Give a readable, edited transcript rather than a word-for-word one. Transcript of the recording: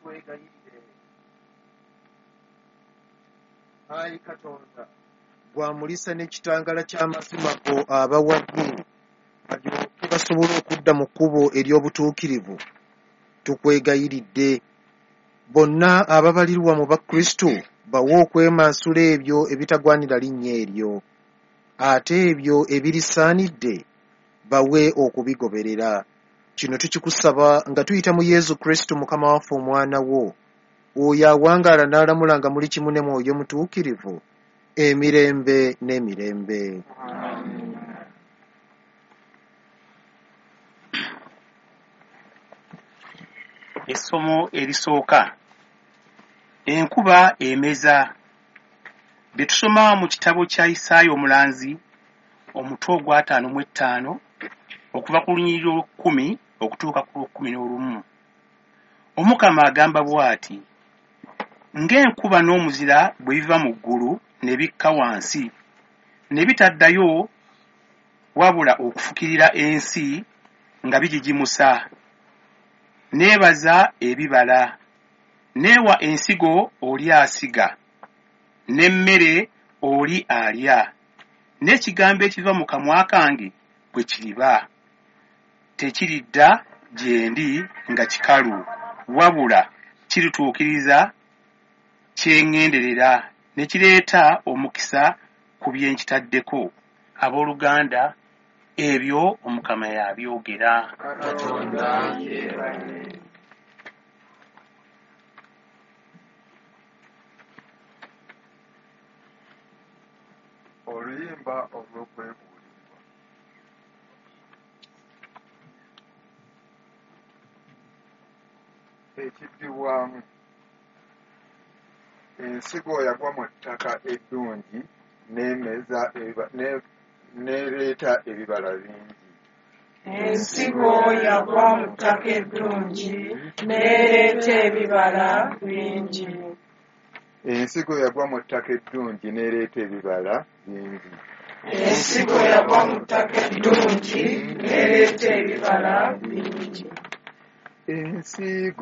Ayi Katonda gwamulisa n'ekitangala ky'amazima go abawadde balyoke basobole okudda mu kkubo ery'obutuukirivu. Tukwegayiridde bonna ababalirwa mu bakristo bawe okwemansula ebyo ebitagwanira linnya eryo, ate ebyo ebirisaanidde bawe okubigoberera. Kino tukikusaba nga tuyita mu Yesu Kristo Mukama waffe omwana wo, oyo awangaala n'alamula nga muli kimu ne Mwoyo Mutuukirivu emirembe n'emirembe. Essomo erisooka, enkuba emeza. Bye tusoma mu kitabo kya Isaaya omulanzi omutwe ogwa 55 okuva ku lunyiriri olw'ekkumi okutuuka ku lw'ekkumi-n'olumu. Omukama agamba bw'ati: ng'enkuba n'omuzira bwe biva mu ggulu ne bikka wansi, ne bitaddayo wabula okufukirira ensi nga bigigimusa, neebaza ebibala, neewa ensigo oli asiga, n'emmere oli alya, n'ekigambo ekiva mu kamwa kange bwe kiriba. Tekiridda gye ndi nga kikalu, wabula kirituukiriza kyengenderera, ne kireeta omukisa ku bye nkitaddeko. Abooluganda, ebyo Omukama yabyogera. Katonda yeebale. Oluyimba olw'okwebuulirwa. Ekiddibwamu. Ensigo yagwa mu ttaka eddungi n'ereeta ebibala bingi. Ensigo yagwa mu ttaka eddungi n'ereeta ebibala bingi. Ensigo yagwa mu ttaka eddungi n'ereeta ebibala bingi. Ensigo yagwa mu ttaka eddungi n'ereeta ebibala bingi. Ensigo